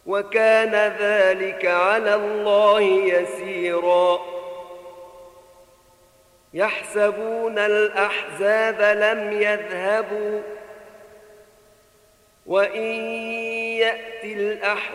وكان ذلك على الله يسيرا يحسبون الأحزاب لم يذهبوا وإن يأتي الأحزاب